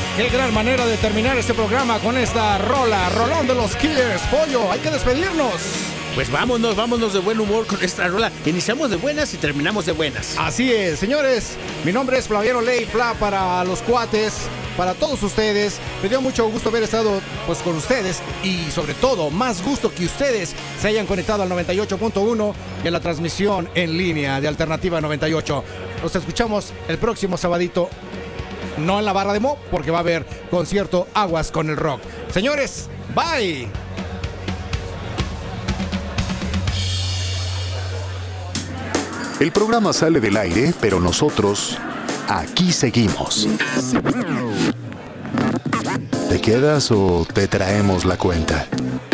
Qué gran manera de terminar este programa con esta rolón de los Killers. Pollo, hay que despedirnos. Pues vámonos de buen humor con esta rola. Iniciamos de buenas y terminamos de buenas. Así es, señores. Mi nombre es Flaviano Ley, Fla para los cuates, para todos ustedes. Me dio mucho gusto haber estado pues con ustedes y sobre todo más gusto que ustedes se hayan conectado al 98.1 y a la transmisión en línea de Alternativa 98. Nos escuchamos el próximo sabadito. No en la Barra de Mo, porque va a haber concierto Aguas con el Rock. Señores, bye. El programa sale del aire, pero nosotros aquí seguimos. ¿Te quedas o te traemos la cuenta?